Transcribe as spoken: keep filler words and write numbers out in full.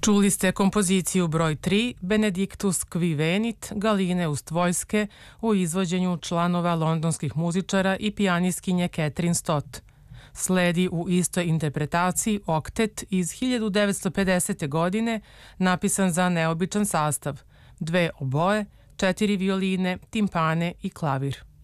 Čuli ste kompoziciju broj tri Benedictus qui venit Galine Ustvojske u izvođenju članova londonskih muzičara i pijanistkinje Catherine Stott. Sledi u istoj interpretaciji oktet iz hiljadu devetsto pedesete. godine napisan za neobičan sastav, dve oboe, četiri violine, timpane i klavir.